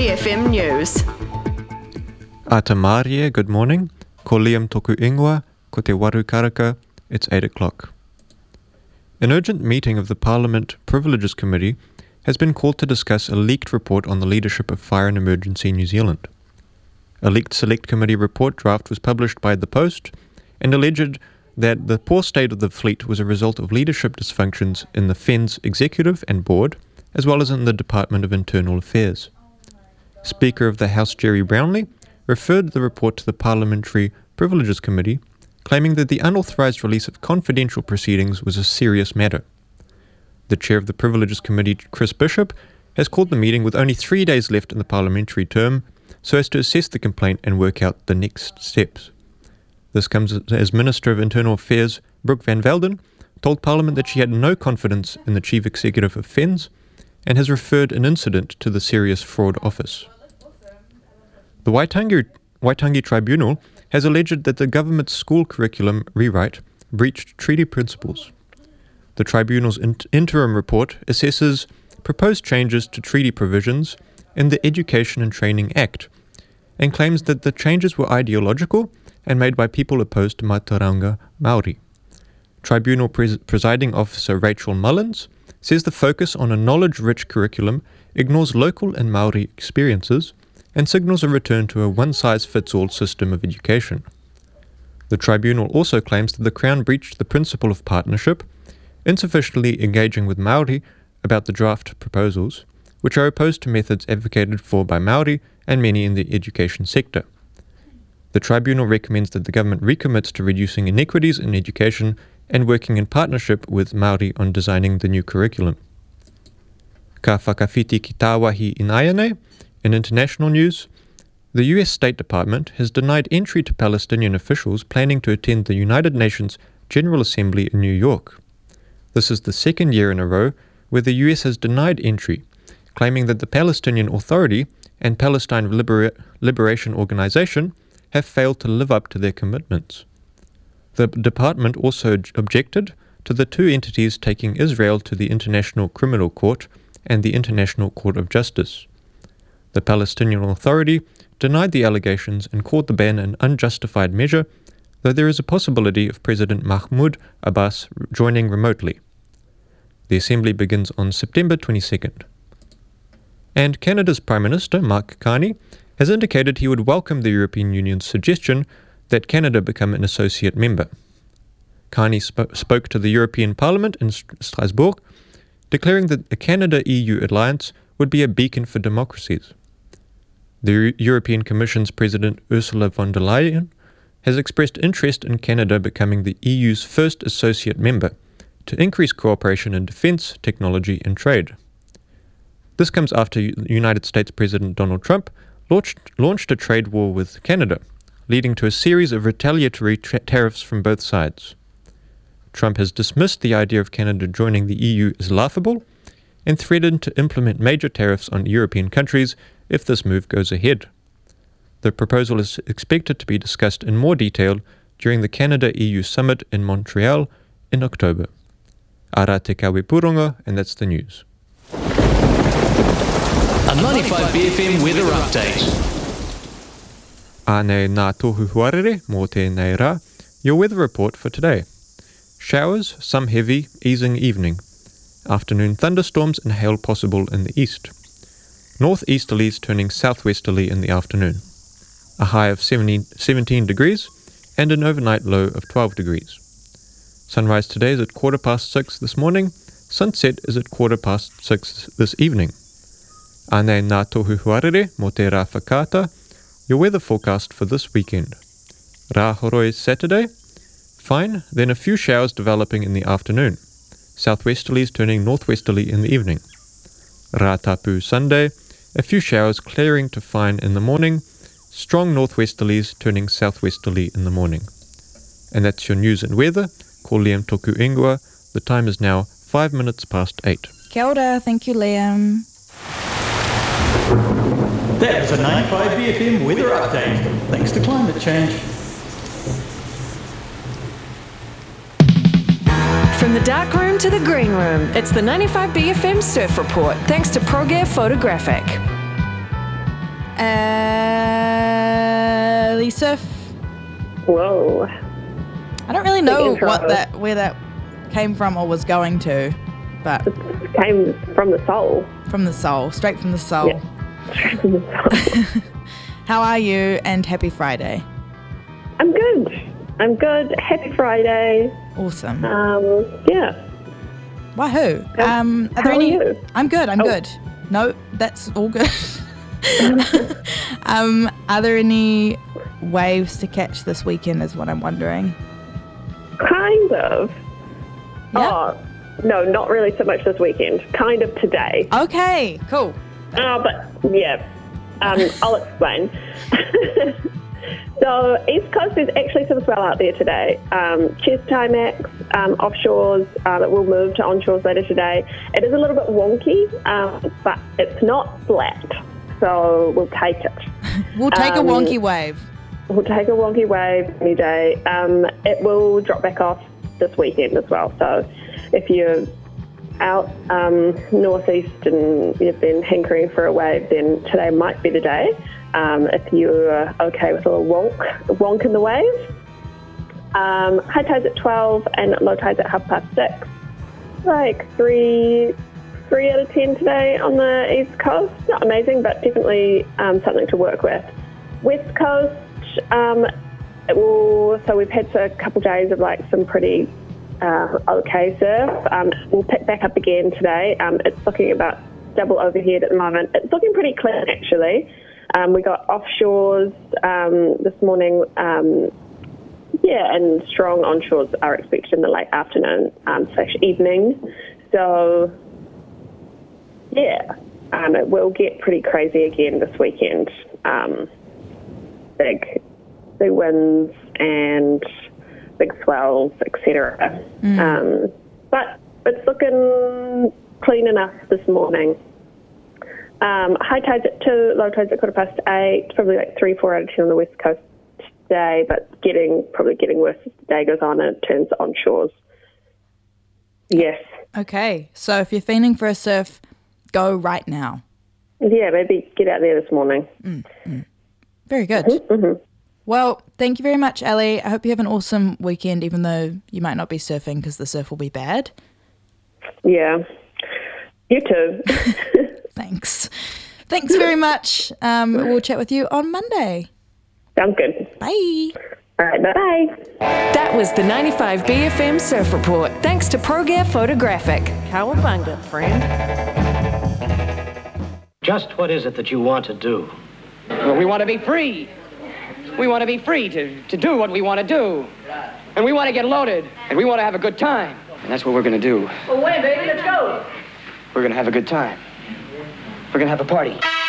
BFM News. Atamarie, good morning. Ko Liam toku ingoa, ko te waru karaka, it's 8 o'clock. An urgent meeting of the Parliament Privileges Committee has been called to discuss a leaked report on the leadership of Fire and Emergency New Zealand. A leaked Select Committee report draft was published by The Post and alleged that the poor state of the fleet was a result of leadership dysfunctions in the FENZ executive and board, as well as in the Department of Internal Affairs. Speaker of the House Jerry Brownlee referred the report to the Parliamentary Privileges Committee, claiming that the unauthorised release of confidential proceedings was a serious matter. The chair of the Privileges Committee, Chris Bishop, has called the meeting with only 3 days left in the parliamentary term so as to assess the complaint and work out the next steps. This comes as Minister of Internal Affairs, Brooke Van Velden, told Parliament that she had no confidence in the Chief Executive of FENZ and has referred an incident to the Serious Fraud Office. The Waitangi Tribunal has alleged that the government's school curriculum rewrite breached treaty principles. The tribunal's interim report assesses proposed changes to treaty provisions in the Education and Training Act and claims that the changes were ideological and made by people opposed to Mātauranga Māori. Tribunal presiding officer Rachel Mullins says the focus on a knowledge-rich curriculum ignores local and Māori experiences and signals a return to a one-size-fits-all system of education. The tribunal also claims that the Crown breached the principle of partnership, insufficiently engaging with Māori about the draft proposals, which are opposed to methods advocated for by Māori and many in the education sector. The tribunal recommends that the government recommits to reducing inequities in education and working in partnership with Māori on designing the new curriculum. Ka whakawhiti ki tāwahi inaianei. In international news, the US State Department has denied entry to Palestinian officials planning to attend the United Nations General Assembly in New York. This is the second year in a row where the US has denied entry, claiming that the Palestinian Authority and Palestine Liberation Organization have failed to live up to their commitments. The department also objected to the two entities taking Israel to the International Criminal Court and the International Court of Justice. The Palestinian Authority denied the allegations and called the ban an unjustified measure, though there is a possibility of President Mahmoud Abbas joining remotely. The assembly begins on September 22nd. And Canada's Prime Minister, Mark Carney, has indicated he would welcome the European Union's suggestion that Canada become an associate member. Carney spoke to the European Parliament in Strasbourg, declaring that the Canada-EU alliance would be a beacon for democracies. The European Commission's President Ursula von der Leyen has expressed interest in Canada becoming the EU's first associate member to increase cooperation in defence, technology and trade. This comes after United States President Donald Trump launched a trade war with Canada, leading to a series of retaliatory tariffs from both sides. Trump has dismissed the idea of Canada joining the EU as laughable and threatened to implement major tariffs on European countries if this move goes ahead. The proposal is expected to be discussed in more detail during the Canada-EU Summit in Montreal in October. Ara te kawe pūronga, and that's the news. A 95 BFM weather update. Ane nā tohu huarere mō tēnei rā, your weather report for today. Showers, some heavy, easing evening. Afternoon thunderstorms and hail possible in the east. Northeasterlies turning southwesterly in the afternoon. A high of 17 degrees and an overnight low of 12 degrees. Sunrise today is at 6:15 this morning. Sunset is at 6:15 this evening. Ane nā tohu huarere mō te rā whakata, your weather forecast for this weekend. Rā horoi Saturday, fine, then a few showers developing in the afternoon. Southwesterlies turning northwesterly in the evening. Rā tapu Sunday, a few showers clearing to fine in the morning, strong northwesterlies turning southwesterly in the morning. And that's your news and weather. Ko Liam toku ingoa. The time is now 5 minutes past 8. Kia ora, thank you Liam. That was a 95 BFM weather update. Thanks to climate change. From the dark room to the green room, it's the 95 BFM Surf Report, thanks to ProGear Photographic. Surf. Whoa. I don't really know intro. where that came from or was going to, but It came from the soul. from the soul, straight from the soul. Yeah. Straight from the soul. How are you? And happy Friday. I'm good. Happy Friday. Awesome. Yeah. Wahoo. How are you? I'm good. I'm good. No, that's all good. Are there any waves to catch this weekend is what I'm wondering. Kind of. Yeah. Oh, no, not really so much this weekend. Kind of today. Okay, cool. But yeah, I'll explain. So East Coast is actually some swell out there today. Chest Timex, offshores that will move to onshores later today. It is a little bit wonky, but it's not flat, so we'll take it. We'll take a wonky wave. We'll take a wonky wave any day. It will drop back off this weekend as well. So if you're out northeast and you've been hankering for a wave, then today might be the day. If you're okay with a little wonk in the wave. High tides at 12 and low tides at 6:30. Like 3 out of 10 today on the East Coast. Not amazing, but definitely something to work with. West Coast, so we've had a couple days of like some pretty okay surf. We'll pick back up again today. It's looking about double overhead at the moment. It's looking pretty clean actually. We got offshores this morning, and strong onshores are expected in the late afternoon / evening. So, it will get pretty crazy again this weekend. Big winds and big swells, etc. But it's looking clean enough this morning. High tides at 2, low tides at 8:15, probably like 3-4 out of 10 on the west coast today, but probably getting worse as the day goes on and it turns on shores. Yes. Okay, so if you're feeling for a surf, go right now. Yeah, maybe get out there this morning. Very good. Mm-hmm. Well, thank you very much, Ellie. I hope you have an awesome weekend, even though you might not be surfing because the surf will be bad. Yeah. You too. Thanks. Thanks very much. We'll chat with you on Monday. Sounds good. Bye. All right, bye. That was the 95 BFM Surf Report. Thanks to ProGear Photographic. Cowabunga, friend. Just what is it that you want to do? Well, we want to be free. We want to be free to do what we want to do. And we want to get loaded. And we want to have a good time. And that's what we're going to do. Well, when, baby? Let's go. We're going to have a good time. We're going to have a party.